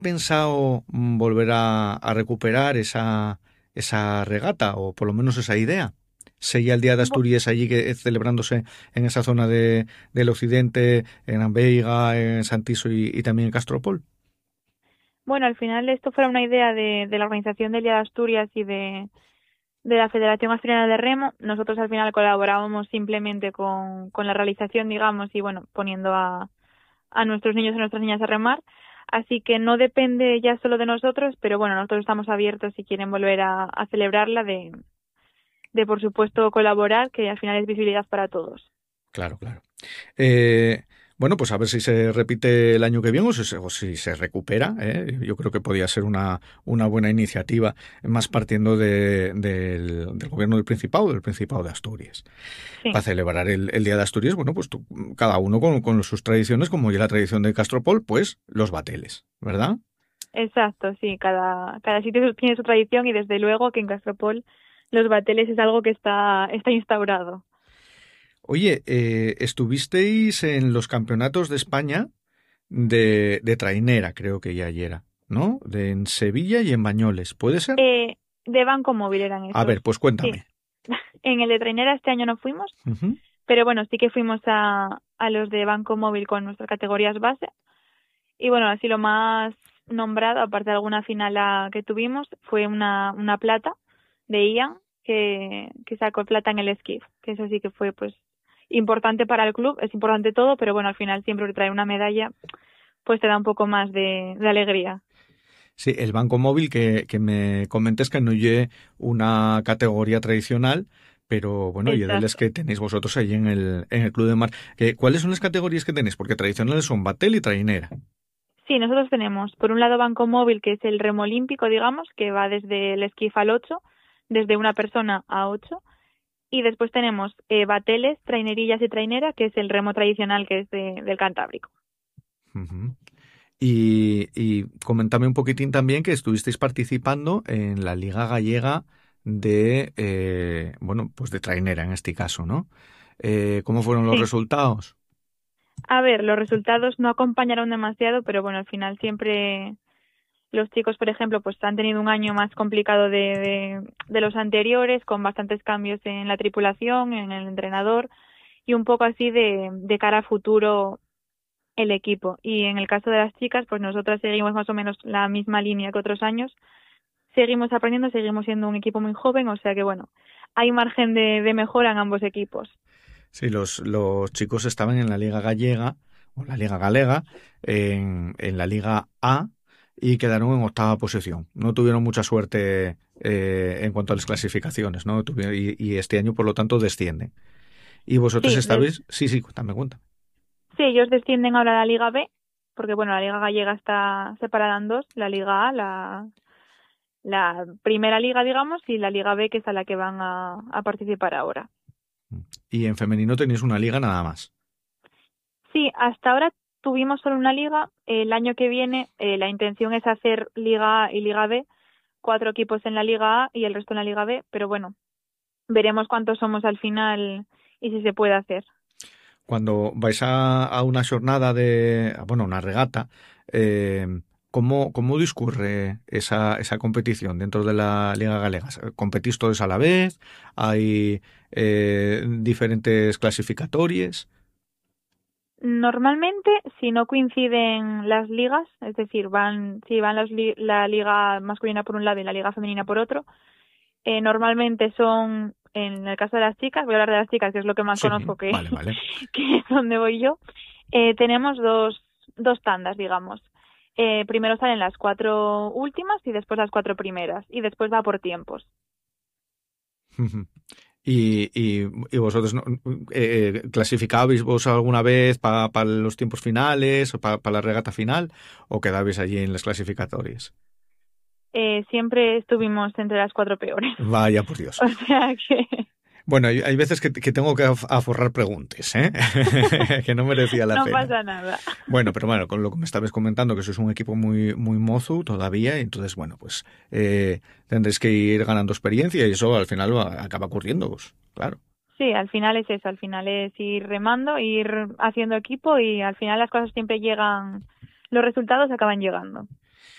pensado volver a recuperar esa regata, o por lo menos esa idea? Sería el Día de Bu- Asturias allí celebrándose en esa zona del occidente, en Ambeiga, en Santiso y también en Castropol. Bueno, al final esto fue una idea de la organización del Día de Asturias y de la Federación Asturiana de Remo. Nosotros al final colaborábamos simplemente con la realización, digamos, y bueno, poniendo a nuestros niños y nuestras niñas a remar. Así que no depende ya solo de nosotros, pero bueno, nosotros estamos abiertos si quieren volver a celebrarla, de por supuesto colaborar, que al final es visibilidad para todos. Claro, claro. Eh, bueno, pues a ver si se repite el año que viene o si se recupera. Yo creo que podría ser una buena iniciativa, más partiendo del gobierno del Principado de Asturias. Para Sí, celebrar el Día de Asturias, bueno, pues cada uno con sus tradiciones, como ya la tradición de Castropol, pues los bateles, ¿verdad? exacto, sí, cada sitio tiene su tradición y desde luego que en Castropol los bateles es algo que está instaurado. Oye, estuvisteis en los campeonatos de España de trainera, creo que ya ayer era, ¿no? En Sevilla y en Bañoles, ¿puede ser? De Banco Móvil eran A esos. ver, pues Sí. cuéntame. En el de trainera este año no fuimos, Ujú. pero bueno, sí que fuimos a los de Banco Móvil con nuestras categorías base. Y bueno, así lo más nombrado, aparte de alguna final que tuvimos, fue una plata de Ian, que sacó plata en el esquí, que eso sí que fue pues importante para el club, es importante todo, pero bueno, al final siempre que trae una medalla, pues te da un poco más de alegría. Sí, el banco móvil que me comentes que no lleve una categoría tradicional, pero bueno, y de las Exacto. que tenéis vosotros ahí en el Club de Mar. ¿Cuáles son las categorías que tenéis? Porque tradicionales son batel y trainera. Sí, nosotros tenemos, por un lado, Banco Móvil, que es el remo olímpico, digamos, que va desde el esquif al 8, desde una persona a 8. Y después tenemos bateles, trainerillas y trainera, que es el remo tradicional que es del Cantábrico. Ujú. Y comentame un poquitín también que estuvisteis participando en la Liga Gallega bueno, pues de trainera en este caso, ¿no? ¿Cómo fueron los Sí. resultados? A ver, los resultados no acompañaron demasiado, pero bueno, al final siempre los chicos, por ejemplo, pues han tenido un año más complicado de los anteriores, con bastantes cambios en la tripulación, en el entrenador y un poco así de cara a futuro el equipo. Y en el caso de las chicas, pues nosotras seguimos más o menos la misma línea que otros años. Seguimos aprendiendo, seguimos siendo un equipo muy joven, o sea que bueno, hay margen de mejora en ambos equipos. Sí, los chicos estaban en la Liga Gallega, o la Liga Galega, en la Liga A, y quedaron en octava posición. No tuvieron mucha suerte en cuanto a las clasificaciones, ¿no? Y este año, por lo tanto, descienden. ¿Y vosotros Sí, estabais? Sí, sí, cuéntame, cuéntame. sí, ellos descienden ahora a la Liga B, porque bueno, la Liga Gallega está separada en dos, la Liga A, la primera liga, digamos, y la Liga B, que es a la que van a participar ahora. Y en femenino tenéis una liga nada más. Sí, hasta ahora tuvimos solo una liga. El año que viene la intención es hacer Liga A y Liga B, 4 equipos en la Liga A y el resto en la Liga B, pero bueno, veremos cuántos somos al final y si se puede hacer. Cuando vais a una jornada bueno, una regata, eh, ¿cómo discurre esa competición dentro de la Liga Galega? ¿Competís todos a la vez? ¿Hay diferentes clasificatorias? Normalmente, si no coinciden las ligas, es decir, si van la liga masculina por un lado y la liga femenina por otro, normalmente son, en el caso de las chicas, voy a hablar de las chicas, que es lo que más Sí, conozco, que, vale, vale. que es donde voy yo, tenemos dos tandas, digamos. Primero salen las 4 últimas y después las 4 primeras, y después va por tiempos. ¿Y vosotros clasificabais vos alguna vez para los tiempos finales o para la regata final o quedabais allí en las clasificatorias? Siempre estuvimos entre las 4 peores. Vaya por Dios. O sea que Bueno, hay veces que tengo que aforrar preguntas, ¿eh? Que no merecía la no pena. pasa nada. Bueno, pero bueno, con lo que me estabas comentando, que sois un equipo muy, muy mozo todavía, y entonces, bueno, pues tendréis que ir ganando experiencia y eso al final acaba ocurriéndoos, claro. Sí, al final es eso, al final es ir remando, ir haciendo equipo y al final las cosas siempre llegan, los resultados acaban llegando.